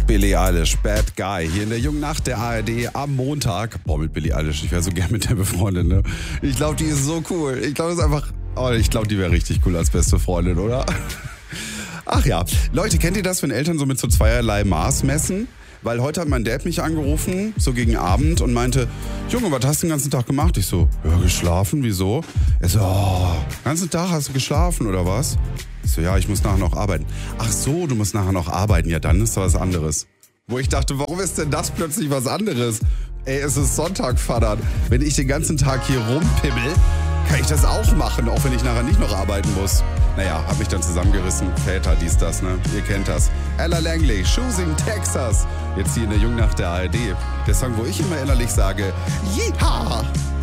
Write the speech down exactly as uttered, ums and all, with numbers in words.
Billie Eilish, Bad Guy, hier in der jungen Nacht der A R D am Montag. Boah, mit Billie Eilish, ich wäre so gern mit der befreundet, ne? Ich glaube, die ist so cool. Ich glaube, es ist einfach, oh, ich glaube, die wäre richtig cool als beste Freundin, oder? Ach ja, Leute, kennt ihr das, wenn Eltern so mit so zweierlei Maß messen? Weil heute hat mein Dad mich angerufen, so gegen Abend, und meinte, Junge, was hast du den ganzen Tag gemacht? Ich so, ja, geschlafen, wieso? Er so, oh, den ganzen Tag hast du geschlafen, oder was? Ich so, ja, ich muss nachher noch arbeiten. Ach so, du musst nachher noch arbeiten, ja, dann ist das was anderes. Wo ich dachte, warum ist denn das plötzlich was anderes? Ey, es ist Sonntag, Vater. Wenn ich den ganzen Tag hier rumpimmel, kann ich das auch machen, auch wenn ich nachher nicht noch arbeiten muss. Naja, hab mich dann zusammengerissen. Väter, dies, das, ne? Ihr kennt das. Ella Langley, Choosing Texas. Jetzt hier in der Jungnacht der A R D. Der Song, wo ich immer innerlich sage, Yeehaw!